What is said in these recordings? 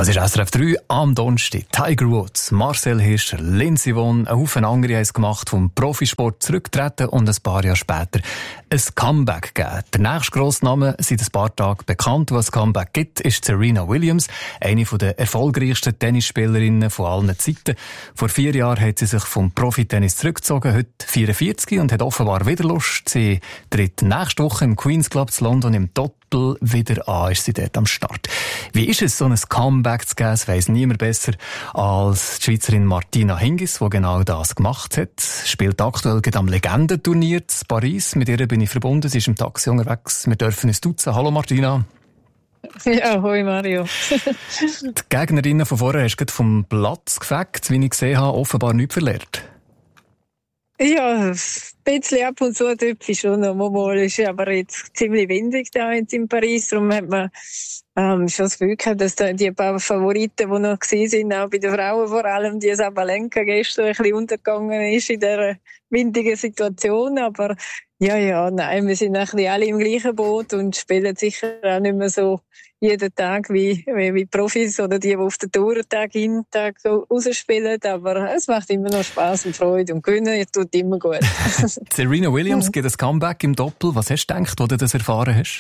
Das ist SRF 3 am Donnerstag. Tiger Woods, Marcel Hirscher, Lindsey Vonn, ein Haufen andere haben es gemacht, vom Profisport zurücktreten und ein paar Jahre später ein Comeback gegeben. Der nächste grosse Name, seit ein paar Tagen bekannt, was Comeback gibt, ist Serena Williams, eine der erfolgreichsten Tennisspielerinnen von allen Zeiten. Vor 4 Jahren hat sie sich vom Profitennis zurückgezogen, heute 44 und hat offenbar wieder Lust. Sie tritt nächste Woche im Queen's Club zu London im Doppel wieder an, ist sie dort am Start. Wie ist es, so ein Comeback zu geben? Das weiss niemand besser als die Schweizerin Martina Hingis, die genau das gemacht hat. Spielt aktuell am Legendenturnier in Paris. Mit ihr bin ich verbunden. Sie ist im Taxi unterwegs. Wir dürfen uns duzen. Hallo Martina. Ja, hoi Mario. Die Gegnerinnen von vorher hast du gerade vom Platz gefegt, wie ich gesehen habe, offenbar nichts verlernt. Ja, ein bisschen ab und zu tüpfe schon noch mal. Es ist aber jetzt ziemlich windig da in Paris. Darum hat man schon das Gefühl gehabt, dass da die paar Favoriten, die noch gewesen sind, auch bei den Frauen vor allem, die Sabalenka gestern ein bisschen untergegangen ist in dieser windigen Situation. Aber nein, wir sind ein bisschen alle im gleichen Boot und spielen sicher auch nicht mehr so jeden Tag wie Profis oder die auf den Touren Tag in Tag so rausspielen. Aber es macht immer noch Spass und Freude und gewinnen tut immer gut. Serena Williams gibt ein Comeback im Doppel. Was hast du gedacht, als du das erfahren hast?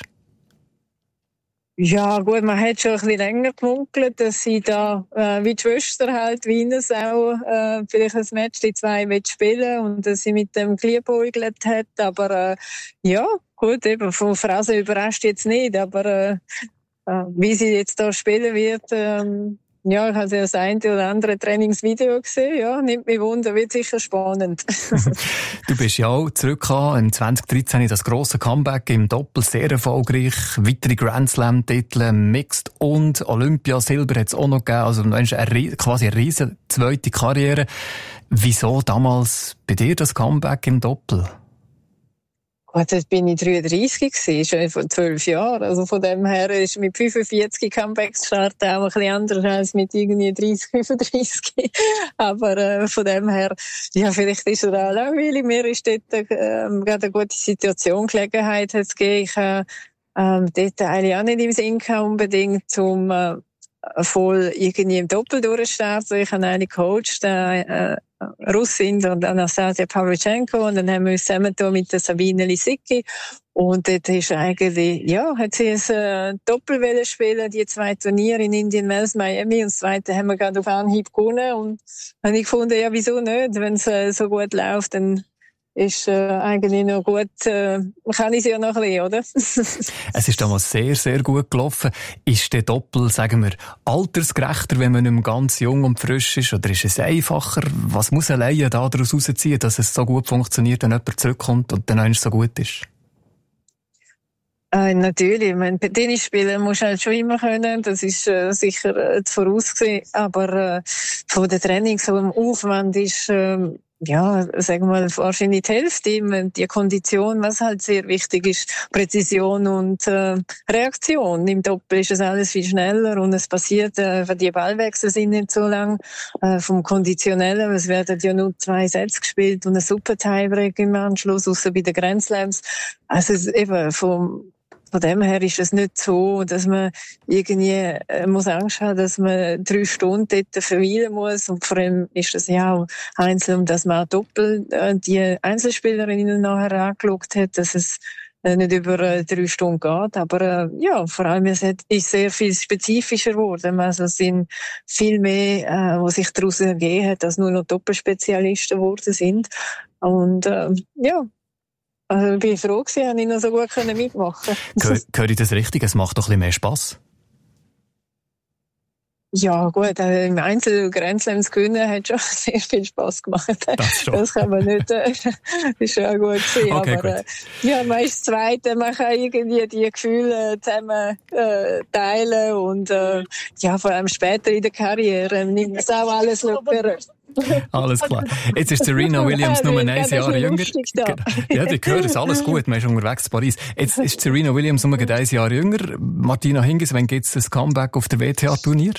Ja, gut, man hat schon ein bisschen länger gemunkelt, dass sie da, wie die Schwester halt, Wieners auch, vielleicht ein Match, die 2 spielen und dass sie mit dem geliebäugelt hat. Aber, gut, eben, von Phrasen überrascht jetzt nicht, aber, wie sie jetzt da spielen wird, ich habe das eine oder andere Trainingsvideo gesehen, ja, nimmt mich Wunder, wird sicher spannend. Du bist ja auch zurückgekommen, im 2013 das grosse Comeback im Doppel, sehr erfolgreich, weitere Grand Slam-Titel, Mixed und Olympia-Silber hat es auch noch gegeben, also quasi eine riesen zweite Karriere. Wieso damals bei dir das Comeback im Doppel? Gut, jetzt bin ich 33 gewesen, schon vor 12 Jahren. Also von dem her ist mit 45 Comebacks starten auch ein bisschen anders als mit irgendwie 30, 35. Aber von dem her, ja, vielleicht ist er auch langweilig. Mir ist dort gerade eine gute Situation, Gelegenheit hat es gegeben. Ich dort eigentlich auch nicht im Sinn gehabt, unbedingt zum voll irgendwie im Doppel durchstarten. Ich habe einen Coach, Russin und Anastasia Pavlyuchenko und dann haben wir uns zusammen mit der Sabine Lisicki und dort ist eigentlich, hat sie ein Doppel spielen, die 2 Turniere in Indian Wells, Miami und das zweite haben wir gerade auf Anhieb gewonnen und habe ich gefunden, ja, wieso nicht, wenn es so gut läuft, dann ist eigentlich noch gut, kann ich sie ja noch ein bisschen, oder? Es ist damals sehr, sehr gut gelaufen. Ist der Doppel, sagen wir, altersgerechter, wenn man nicht mehr ganz jung und frisch ist? Oder ist es einfacher? Was muss ein Laie da daraus herausziehen, dass es so gut funktioniert, wenn jemand zurückkommt und dann eigentlich so gut ist? Natürlich, ich meine, Tennis spielen musst du halt schon immer können, das ist sicher vorausgesehen, aber von den Trainings, so im Aufwand ist sagen wir mal, wahrscheinlich die Hälfte. Die Kondition, was halt sehr wichtig ist, Präzision und Reaktion. Im Doppel ist es alles viel schneller und es passiert, die Ballwechsel sind nicht so lang. Vom Konditionellen, es werden ja nur 2 Sätze gespielt und ein super Tiebreak im Anschluss, außer bei den Grand Slams. Also eben von dem her ist es nicht so, dass man irgendwie muss Angst haben, dass man 3 Stunden dort verweilen muss. Und vor allem ist es ja auch einzeln, dass man auch doppelt die Einzelspielerinnen nachher angeschaut hat, dass es nicht über 3 Stunden geht. Aber vor allem es ist sehr viel spezifischer geworden. Also es sind viel mehr, was sich daraus ergeben hat, dass nur noch Doppelspezialisten geworden sind. Und also ich bin froh gewesen, dass ich noch so gut mitmachen konnte. Höre ich das richtig? Es macht doch ein bisschen mehr Spass. Ja, gut, im Einzel Grand Slams gewinnen hat schon sehr viel Spass gemacht. Das kann man nicht, ist schon gut gewesen. Okay, aber, man ist Zweite, man kann irgendwie die Gefühle zusammen, teilen und, vor allem später in der Karriere nimmt es auch alles lockerer. Alles klar. Jetzt ist Serena Williams nur 1 Jahr jünger. Ja, ich höre es, alles gut, man ist unterwegs in Paris. Jetzt ist Serena Williams nur 1 Jahr jünger. Martina Hingis, wann gibt es das Comeback auf der WTA-Turnier?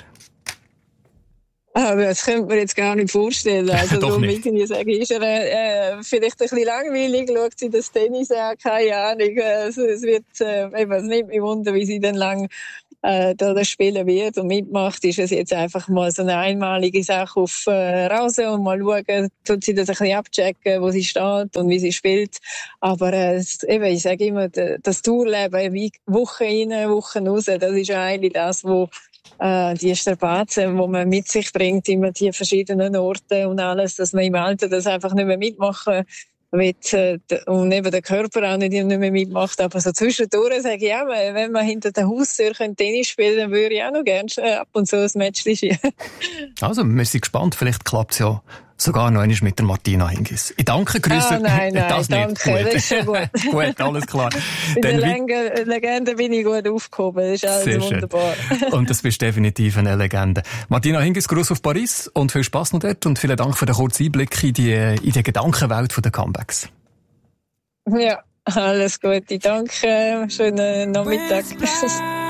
Aber das könnte man jetzt gar nicht vorstellen. Also, darum irgendwie sagen, ist er, vielleicht ein bisschen langweilig, schaut sie das Tennis an, keine Ahnung. Also, es wird, es nimmt mich wunder, wie sie dann lang da spielen wird und mitmacht, ist es jetzt einfach mal so eine einmalige Sache auf Rasen und mal schauen, tut sie das ein bisschen abchecken, wo sie steht und wie sie spielt. Aber eben, ich sage immer, das Tourleben, wie Woche rein, Woche raus, das ist eigentlich das, wo die Strapazen, die man mit sich bringt, immer die verschiedenen Orte und alles, dass man im Alter das einfach nicht mehr mitmachen will, und eben der Körper auch nicht mehr mitmacht. Aber so zwischendurch sage ich auch, wenn man hinter der Haustür Tennis spielen, dann würde ich auch noch gerne ab und zu ein Match schieben. Also, wir sind gespannt. Vielleicht klappt es ja sogar noch einmal mit der Martina Hingis. Ich danke, Grüße. Nein, das danke, nicht. Gut. Das ist schon gut. Gut, alles klar. Bei der Legende bin ich gut aufgehoben. Das ist alles sehr wunderbar. Schön. Und das bist definitiv eine Legende. Martina Hingis, Gruß auf Paris und viel Spass noch dort und vielen Dank für den kurzen Einblick in die Gedankenwelt der Comebacks. Ja, alles Gute. Danke. Schönen Nachmittag.